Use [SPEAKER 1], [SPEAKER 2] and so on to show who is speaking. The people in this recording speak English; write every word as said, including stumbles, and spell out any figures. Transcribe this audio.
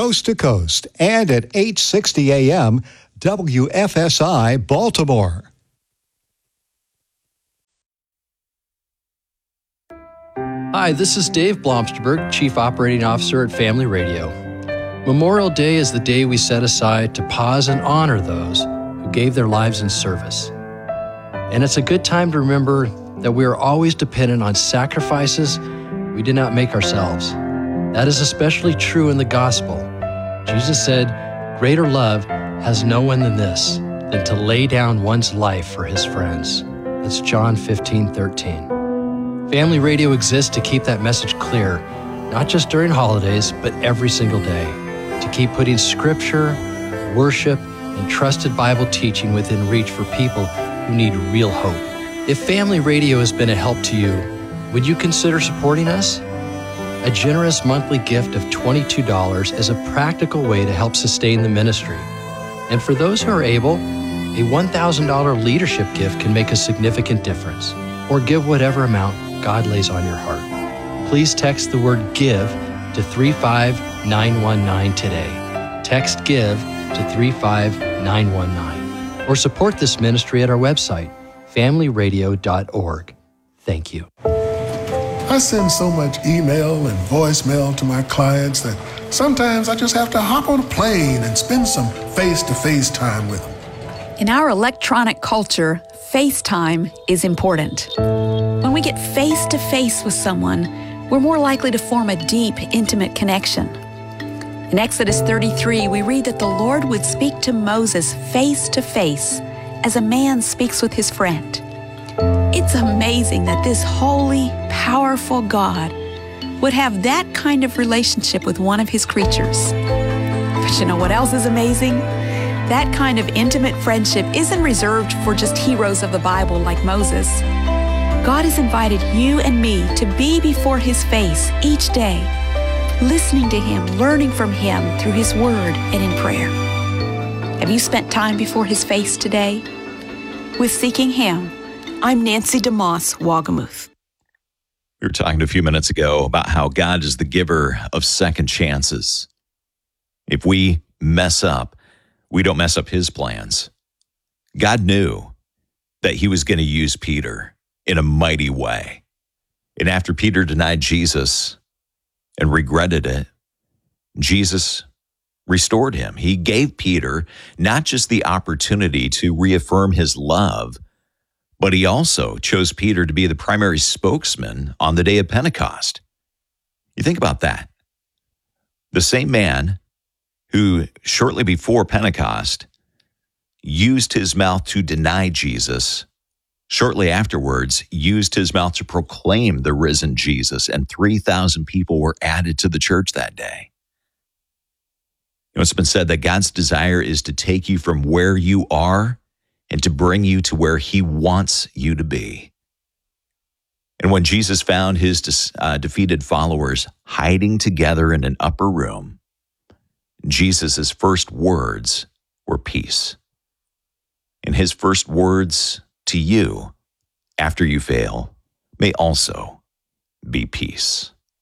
[SPEAKER 1] coast to coast and at eight sixty A M W F S I Baltimore.
[SPEAKER 2] Hi, this is Dave Blomsterberg, Chief Operating Officer at Family Radio. Memorial Day is the day we set aside to pause and honor those who gave their lives in service. And it's a good time to remember that we are always dependent on sacrifices we did not make ourselves. That is especially true in the gospel. Jesus said, "Greater love has no one than this, than to lay down one's life for his friends." That's John fifteen thirteen. Family Radio exists to keep that message clear, not just during holidays, but every single day, to keep putting scripture, worship, and trusted Bible teaching within reach for people who need real hope. If Family Radio has been a help to you, would you consider supporting us? A generous monthly gift of twenty-two dollars is a practical way to help sustain the ministry. And for those who are able, a one thousand dollars leadership gift can make a significant difference. Or give whatever amount God lays on your heart. Please text the word GIVE to three five nine one nine today. Text GIVE to three five nine one nine. Or support this ministry at our website, family radio dot org. Thank you.
[SPEAKER 3] I send so much email and voicemail to my clients that sometimes I just have to hop on a plane and spend some face-to-face time with them.
[SPEAKER 4] In our electronic culture, FaceTime is important. When we get face-to-face with someone, we're more likely to form a deep, intimate connection. In Exodus thirty-three, we read that the Lord would speak to Moses face-to-face as a man speaks with his friend. It's amazing that this holy, powerful God would have that kind of relationship with one of his creatures. But you know what else is amazing? That kind of intimate friendship isn't reserved for just heroes of the Bible like Moses. God has invited you and me to be before his face each day, listening to him, learning from him through his word and in prayer. Have you spent time before his face today? With Seeking Him, I'm Nancy DeMoss Wagamuth.
[SPEAKER 5] We were talking a few minutes ago about how God is the giver of second chances. If we mess up, we don't mess up his plans. God knew that he was going to use Peter in a mighty way. And after Peter denied Jesus and regretted it, Jesus restored him. He gave Peter not just the opportunity to reaffirm his love, but he also chose Peter to be the primary spokesman on the day of Pentecost. You think about that. The same man who shortly before Pentecost used his mouth to deny Jesus, shortly afterwards used his mouth to proclaim the risen Jesus, and three thousand people were added to the church that day. You know, it's been said that God's desire is to take you from where you are and to bring you to where he wants you to be. And when Jesus found his uh, defeated followers hiding together in an upper room, Jesus' first words were peace. And his first words to you after you fail may also be peace.